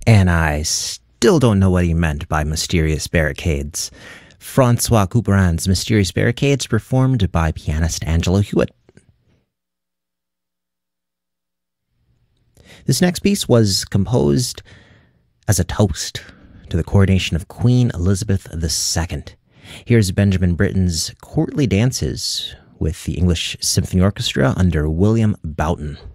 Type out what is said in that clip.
And I still don't know what he meant by mysterious barricades. Francois Couperin's Mysterious Barricades, performed by pianist Angelo Hewitt. This next piece was composed as a toast to the coronation of Queen Elizabeth II. Here's Benjamin Britten's Courtly Dances with the English Symphony Orchestra under William Boughton.